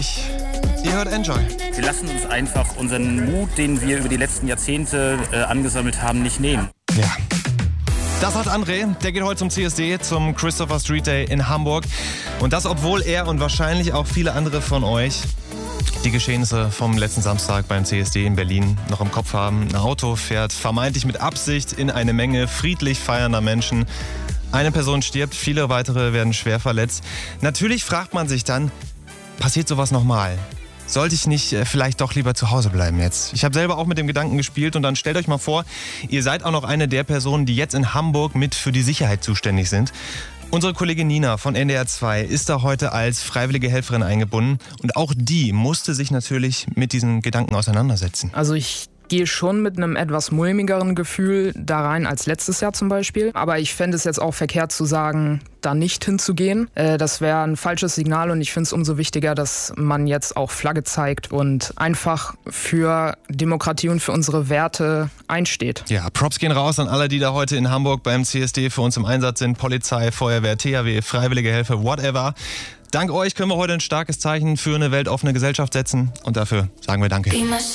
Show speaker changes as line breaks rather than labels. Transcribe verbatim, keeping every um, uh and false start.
Ihr hört Enjoy.
Wir lassen uns einfach unseren Mut, den wir über die letzten Jahrzehnte äh, angesammelt haben, nicht nehmen.
Ja. Das hat André, der geht heute zum C S D, zum Christopher Street Day in Hamburg. Und das, obwohl er und wahrscheinlich auch viele andere von euch die Geschehnisse vom letzten Samstag beim C S D in Berlin noch im Kopf haben. Ein Auto fährt vermeintlich mit Absicht in eine Menge friedlich feiernder Menschen. Eine Person stirbt, viele weitere werden schwer verletzt. Natürlich fragt man sich dann, passiert sowas nochmal? Sollte ich nicht äh, vielleicht doch lieber zu Hause bleiben jetzt? Ich habe selber auch mit dem Gedanken gespielt und dann stellt euch mal vor, ihr seid auch noch eine der Personen, die jetzt in Hamburg mit für die Sicherheit zuständig sind. Unsere Kollegin Nina von N D R zwei ist da heute als freiwillige Helferin eingebunden und auch die musste sich natürlich mit diesen Gedanken auseinandersetzen.
Also ich gehe schon mit einem etwas mulmigeren Gefühl da rein als letztes Jahr zum Beispiel. Aber ich fände es jetzt auch verkehrt zu sagen, da nicht hinzugehen. Äh, das wäre ein falsches Signal und ich finde es umso wichtiger, dass man jetzt auch Flagge zeigt und einfach für Demokratie und für unsere Werte einsteht.
Ja, Props gehen raus an alle, die da heute in Hamburg beim C S D für uns im Einsatz sind. Polizei, Feuerwehr, T H W, Freiwillige Helfer, whatever. Dank euch können wir heute ein starkes Zeichen für eine weltoffene Gesellschaft setzen und dafür sagen wir Danke.